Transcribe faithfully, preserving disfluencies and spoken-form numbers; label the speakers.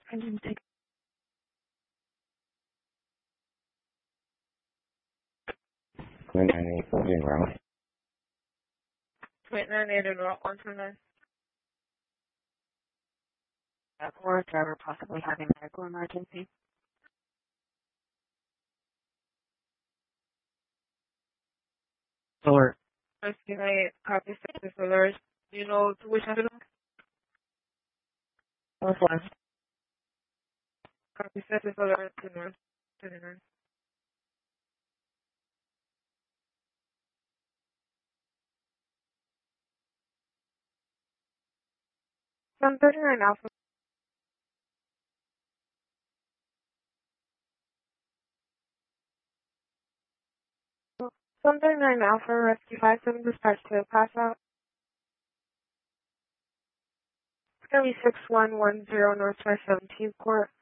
Speaker 1: I didn't take
Speaker 2: When I need something wrong.
Speaker 1: Wait, I need to know one from this. Or driver possibly having a medical emergency.
Speaker 3: Alert.
Speaker 1: Rescue eight, copy six alert. Do you know which one?
Speaker 3: Northwest.
Speaker 1: Copy six alert to north twenty-nine. Sun thirty-nine Alpha. Sun thirty-nine Alpha, rescue five seven dispatch to pass out. It's going to be six one one zero Northwest seventeenth Court.